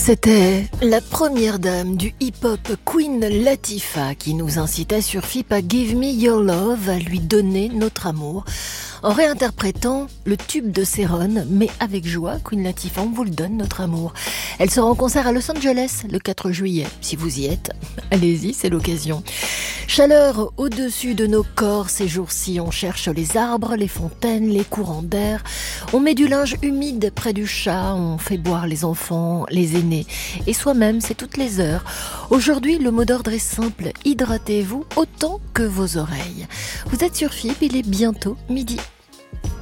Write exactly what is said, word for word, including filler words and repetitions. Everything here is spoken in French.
C'était la première dame du hip-hop, Queen Latifah, qui nous incitait sur F I P à Give Me Your Love, à lui donner notre amour, en réinterprétant le tube de Céron, mais avec joie. Queen Latifah, on vous le donne, notre amour. Elle sera en concert à Los Angeles le quatre juillet. Si vous y êtes, allez-y, c'est l'occasion. Chaleur au-dessus de nos corps ces jours-ci. On cherche les arbres, les fontaines, les courants d'air. On met du linge humide près du chat. On fait boire les enfants, les aînés. Et soi-même, c'est toutes les heures. Aujourd'hui, le mot d'ordre est simple. Hydratez-vous autant que vos oreilles. Vous êtes sur F I P, il est bientôt midi.